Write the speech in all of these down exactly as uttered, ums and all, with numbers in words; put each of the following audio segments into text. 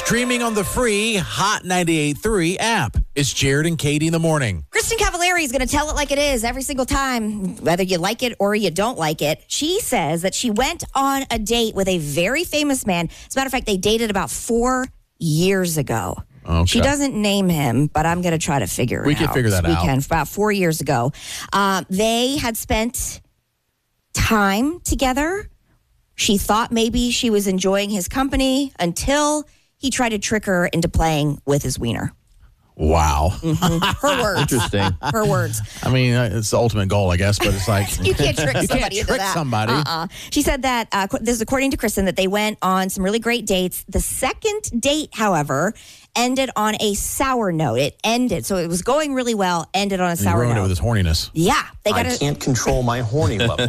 Streaming on the free Hot ninety-eight point three app. It's Jared and Katie in the morning. Kristin Cavallari is going to tell it like it is every single time, whether you like it or you don't like it. She says that she went on a date with a very famous man. As a matter of fact, they dated about four years ago. Okay. She doesn't name him, but I'm going to try to figure We it can out. figure that we out. We can. About four years ago. Uh, they had spent time together. She thought maybe she was enjoying his company until he tried to trick her into playing with his wiener. Wow. Mm-hmm. Her words. Interesting. Her words. I mean, uh, it's the ultimate goal, I guess, but it's like... You can't trick you somebody can't into trick that. somebody. Uh-uh. She said that, uh, qu- this is according to Kristin, that they went on some really great dates. The second date, however, ended on a sour note. It ended. So it was going really well, ended on a And he sour ruined note. it with his horniness. Yeah. They I got can't control my horny level.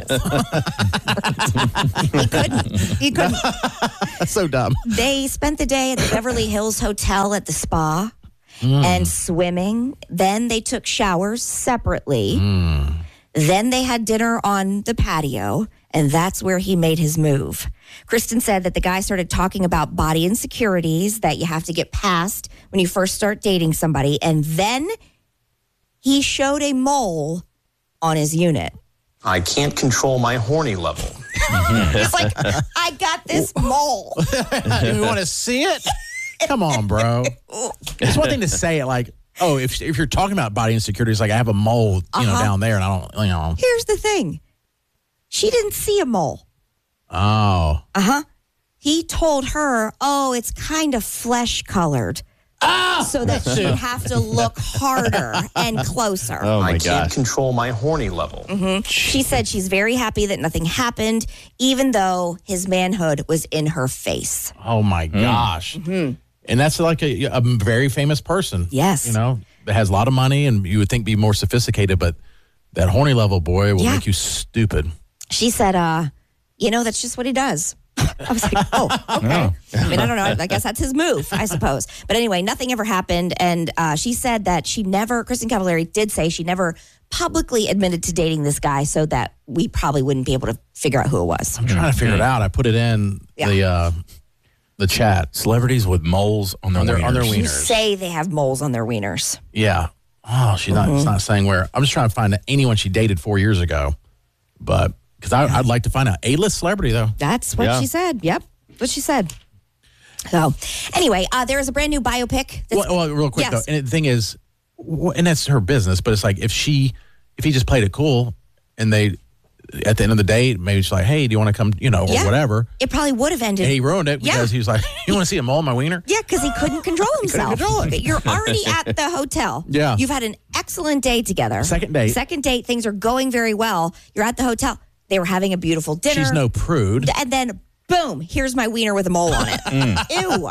He couldn't. He couldn't. That's so dumb. They spent the day at the Beverly Hills Hotel at the spa mm. and swimming. Then they took showers separately. Mm. Then they had dinner on the patio, and that's where he made his move. Kristin said that the guy started talking about body insecurities that you have to get past when you first start dating somebody, and then he showed a mole on his unit. I can't control my horny level. He's like, I got this mole. You want to see it? Come on, bro. It's one thing to say it like, oh, if if you're talking about body insecurities, like I have a mole, you Uh-huh. know, down there, and I don't, you know. Here's the thing. She didn't see a mole. Oh. Uh-huh. He told her, oh, it's kind of flesh colored. Ah! So that she'd have to look harder and closer. Oh, my I can't gosh. control my horny level. Mm-hmm. She said she's very happy that nothing happened, even though his manhood was in her face. Oh, my gosh. Mm-hmm. And that's like a, a very famous person. Yes. You know, that has a lot of money and you would think be more sophisticated, but that horny level boy will Yeah. make you stupid. She said, uh, you know, that's just what he does. I was like, oh, okay. I mean, I don't know. I guess that's his move, I suppose. But anyway, nothing ever happened. And uh, she said that she never, Kristin Cavallari did say she never publicly admitted to dating this guy so that we probably wouldn't be able to figure out who it was. I'm trying to figure it out. I put it in Yeah. the uh, the chat. Celebrities with moles on their On their- on their wieners. You wieners. say they have moles on their wieners. Yeah. Oh, she's not, it's not saying where. I'm just trying to find anyone she dated four years ago. But, because I'd like to find out. A-list celebrity, though. That's what Yeah. she said. Yep. What she said. So, anyway, uh, there is a brand new biopic. that's- Well, well, real quick, Yes. though. And the thing is, wh- and that's her business, but it's like if she, if he just played it cool and they, at the end of the day, maybe she's like, hey, do you want to come, you know, or Yeah. whatever. It probably would have ended. And he ruined it Yeah. because he was like, you want to see a mole in my wiener? Yeah, because he couldn't control himself. control it. You're already at the hotel. Yeah. You've had an excellent day together. Second date. Second date. Things are going very well. You're at the hotel. They were having a beautiful dinner. She's no prude. And then, boom, here's my wiener with a mole on it. Ew.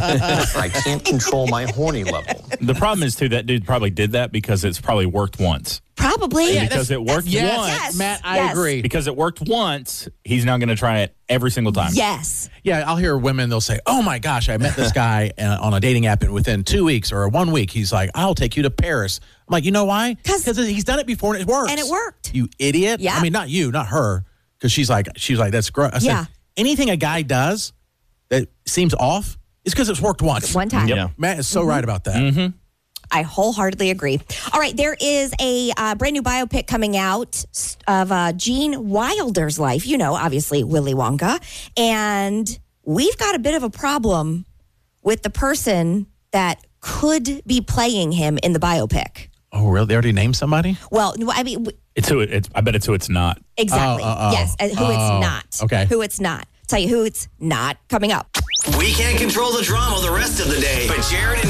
I can't control my horny level. The problem is, too, that dude probably did that because it's probably worked once. Probably. Yeah, because it worked Yes, once. Yes. Matt, I Yes. agree. Because it worked once, he's now going to try it every single time. Yes. Yeah, I'll hear women, they'll say, oh my gosh, I met this guy uh, on a dating app, and within two weeks or one week, he's like, I'll take you to Paris. I'm like, you know why? 'Cause- Because he's done it before and it works. And it worked. You idiot. Yeah. I mean, not you, not her. Because she's like, she's like, that's gross. I said, Yeah. anything a guy does that seems off is because it's worked once. One time. Yeah. Matt is so Mm-hmm. right about that. I wholeheartedly agree. All right, there is a uh, brand new biopic coming out of uh, Gene Wilder's life. You know, obviously, Willy Wonka. And we've got a bit of a problem with the person that could be playing him in the biopic. Oh, really? They already named somebody? Well, no, I mean, w- It's who it, it's, I bet it's who it's not. exactly. Oh, oh, oh. Yes, and who Oh, it's not. okay. Who it's not. Tell you who it's not coming up. We can't control the drama the rest of the day, but Jared and